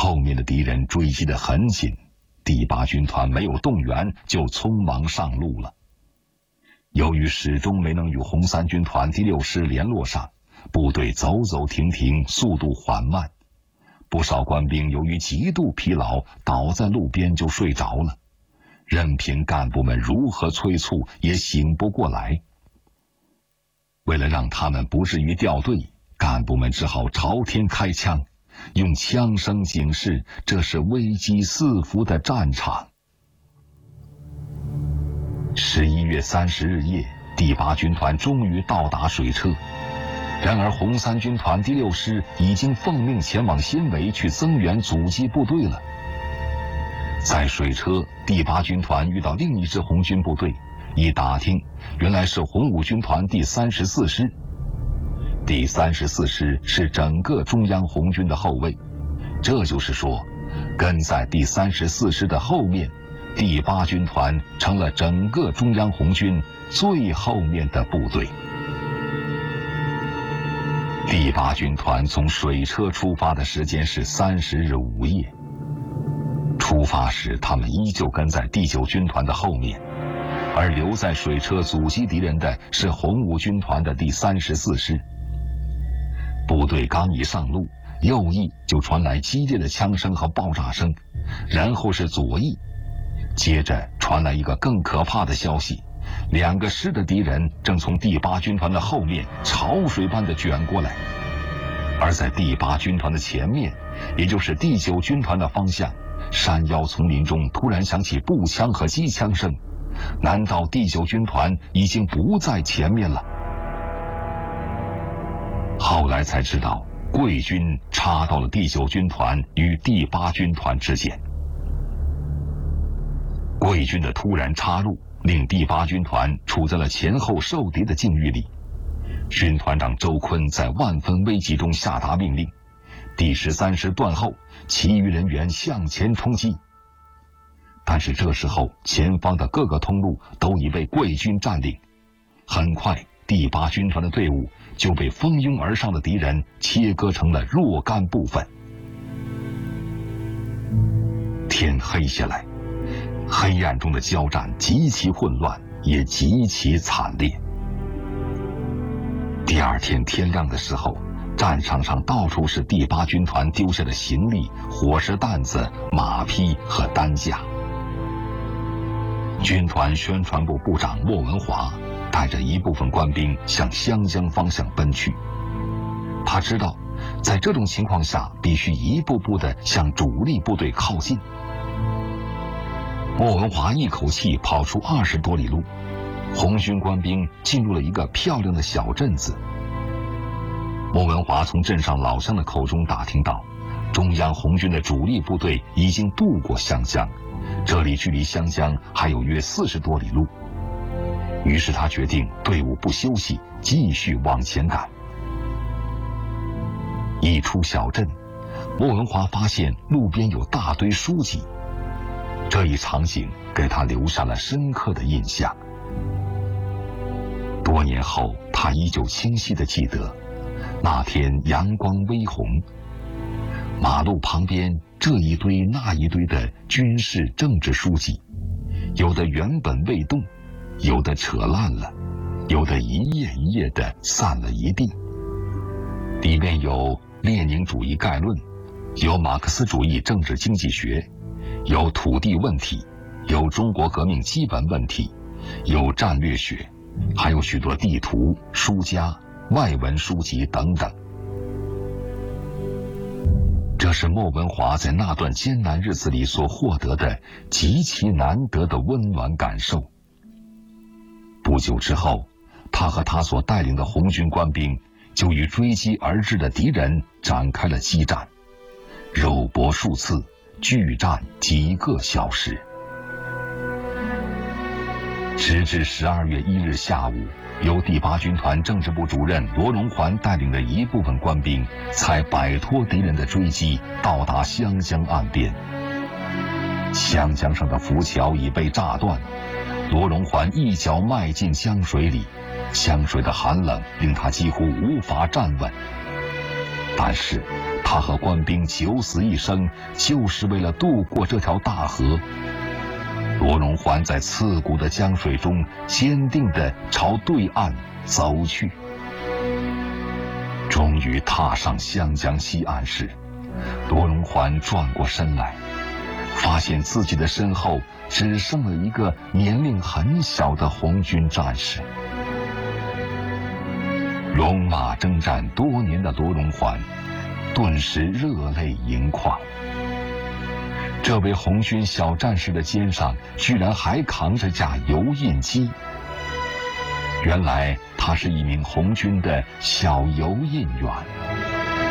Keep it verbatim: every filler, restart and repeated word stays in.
后面的敌人追击得很紧，第八军团没有动员，就匆忙上路了。由于始终没能与红三军团第六师联络上，部队走走停停，速度缓慢。不少官兵由于极度疲劳，倒在路边就睡着了，任凭干部们如何催促，也醒不过来。为了让他们不至于掉队，干部们只好朝天开枪，用枪声警示这是危机四伏的战场。十一月三十日夜，第八军团终于到达水车。然而红三军团第六师已经奉命前往新围去增援阻击部队了。在水车，第八军团遇到另一支红军部队，一打听，原来是红五军团第三十四师。第三十四师是整个中央红军的后卫，这就是说，跟在第三十四师的后面，第八军团成了整个中央红军最后面的部队。第八军团从水车出发的时间是三十日午夜。出发时，他们依旧跟在第九军团的后面，而留在水车阻击敌人的是红五军团的第三十四师。部队刚一上路，右翼就传来激烈的枪声和爆炸声，然后是左翼，接着传来一个更可怕的消息。两个师的敌人正从第八军团的后面潮水般的卷过来，而在第八军团的前面，也就是第九军团的方向，山腰丛林中突然响起步枪和机枪声。难道第九军团已经不在前面了？后来才知道，桂军插到了第九军团与第八军团之间。桂军的突然插入令第八军团处在了前后受敌的境遇里。军团长周坤在万分危急中下达命令，第十三师断后，其余人员向前冲击。但是这时候，前方的各个通路都已被桂军占领，很快第八军团的队伍就被蜂拥而上的敌人切割成了若干部分。天黑下来，黑暗中的交战极其混乱，也极其惨烈。第二天天亮的时候，战场上到处是第八军团丢下的行李、伙食担子、马匹和担架。军团宣传部部长莫文华带着一部分官兵向湘江方向奔去。他知道，在这种情况下，必须一步步地向主力部队靠近。莫文华一口气跑出二十多里路，红军官兵进入了一个漂亮的小镇子。莫文华从镇上老乡的口中打听到，中央红军的主力部队已经渡过湘江，这里距离湘江还有约四十多里路。于是他决定队伍不休息，继续往前赶。一出小镇，莫文华发现路边有大堆书籍，这一场景给他留下了深刻的印象。多年后，他依旧清晰地记得，那天阳光微红，马路旁边这一堆那一堆的军事政治书籍，有的原本未动，有的扯烂了，有的一页一页的散了一地。里面有列宁主义概论，有马克思主义政治经济学，有土地问题，有中国革命基本问题，有战略学，还有许多地图、书家、外文书籍等等。这是莫文华在那段艰难日子里所获得的极其难得的温暖感受。不久之后，他和他所带领的红军官兵就与追击而至的敌人展开了激战，肉搏数次，拒战几个小时。直至十二月一日下午，由第八军团政治部主任罗荣桓带领的一部分官兵才摆脱敌人的追击，到达湘江岸边。湘江上的浮桥已被炸断，罗荣桓一脚迈进江水里，江水的寒冷令他几乎无法站稳。 但是他和官兵九死一生，就是为了渡过这条大河。罗荣桓在刺骨的江水中坚定地朝对岸走去。终于踏上湘江西岸时，罗荣桓转过身来，发现自己的身后只剩了一个年龄很小的红军战士。戎马征战多年的罗荣桓顿时热泪盈眶。这位红军小战士的肩上居然还扛着架油印机，原来他是一名红军的小油印员。